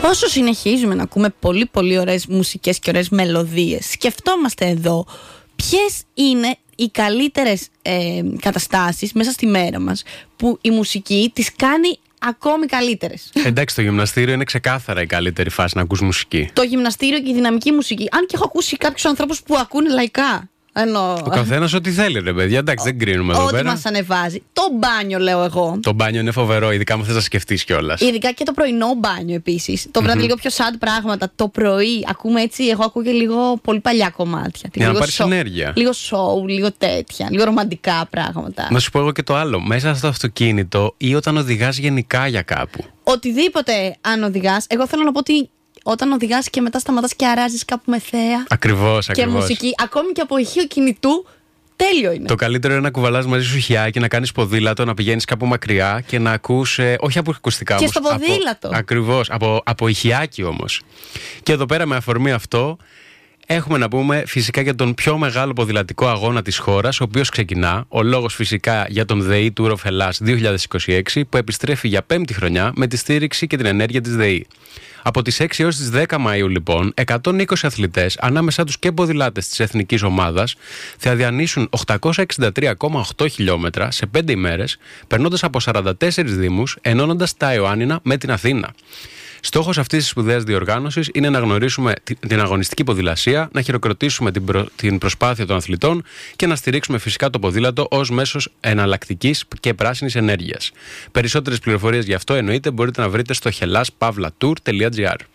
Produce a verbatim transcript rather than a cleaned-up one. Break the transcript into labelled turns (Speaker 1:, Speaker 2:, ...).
Speaker 1: Όσο συνεχίζουμε να ακούμε πολύ πολύ ωραίες μουσικές και ωραίες μελωδίες, σκεφτόμαστε εδώ ποιες είναι οι καλύτερες ε, καταστάσεις μέσα στη μέρα μας που η μουσική τις κάνει ακόμη καλύτερες.
Speaker 2: Εντάξει, το γυμναστήριο είναι ξεκάθαρα η καλύτερη φάση να ακούς μουσική.
Speaker 1: Το γυμναστήριο και η δυναμική μουσική. Αν και έχω ακούσει κάποιους ανθρώπους που ακούνε λαϊκά. Ενώ...
Speaker 2: Ο καθένας ό,τι θέλει, ρε παιδιά. Εντάξει, δεν κρίνουμε εδώ πέρα.
Speaker 1: Ό,τι μας ανεβάζει. Το μπάνιο, λέω εγώ.
Speaker 2: Το μπάνιο είναι φοβερό, ειδικά αν θες να σκεφτείς κιόλας.
Speaker 1: Ειδικά και το πρωινό μπάνιο επίσης. Το βράδυ mm-hmm. λίγο πιο sad πράγματα. Το πρωί ακούμε έτσι. Εγώ ακούω και λίγο πολύ παλιά κομμάτια.
Speaker 2: Για να πάρεις
Speaker 1: show,
Speaker 2: ενέργεια.
Speaker 1: Λίγο show, λίγο τέτοια. Λίγο ρομαντικά πράγματα.
Speaker 2: Να σου πω εγώ και το άλλο. Μέσα στο αυτοκίνητο ή όταν οδηγάς γενικά για κάπου.
Speaker 1: Οτιδήποτε αν οδηγάς. Εγώ θέλω να πω ότι. Όταν οδηγάς και μετά σταματάς και αράζεις κάπου με θέα.
Speaker 2: Ακριβώς, ακριβώς.
Speaker 1: Και μουσική, ακόμη και από ηχείο κινητού, τέλειο είναι.
Speaker 2: Το καλύτερο είναι να κουβαλάς μαζί σου χιάκι, να κάνεις ποδήλατο, να πηγαίνεις κάπου μακριά και να ακούς. Ε, όχι από ακουστικά όμως.
Speaker 1: Και στο ποδήλατο.
Speaker 2: Από, ακριβώς, από, από ηχιάκι όμως. Και εδώ πέρα με αφορμή αυτό. Έχουμε να πούμε φυσικά για τον πιο μεγάλο ποδηλατικό αγώνα της χώρας, ο οποίος ξεκινά. Ο λόγος φυσικά για τον ΔΕΗ Tour of Hellas δύο χιλιάδες είκοσι έξι, που επιστρέφει για πέμπτη χρονιά με τη στήριξη και την ενέργεια της ΔΕΗ. Από τις έξι έως τις δέκα Μαΐου, λοιπόν, εκατόν είκοσι αθλητές, ανάμεσά τους και ποδηλάτες της εθνικής ομάδας, θα διανύσουν οκτακόσια εξήντα τρία κόμμα οκτώ χιλιόμετρα σε πέντε ημέρες, περνώντας από σαράντα τέσσερις δήμους, ενώνοντας τα Ιωάννινα με την Αθήνα. Στόχος αυτής της σπουδαίας διοργάνωσης είναι να γνωρίσουμε την αγωνιστική ποδηλασία, να χειροκροτήσουμε την, προ... την προσπάθεια των αθλητών και να στηρίξουμε φυσικά το ποδήλατο ως μέσος εναλλακτικής και πράσινης ενέργειας. Περισσότερες πληροφορίες γι' αυτό εννοείται μπορείτε να βρείτε στο hellas pavla tour τελεία gr.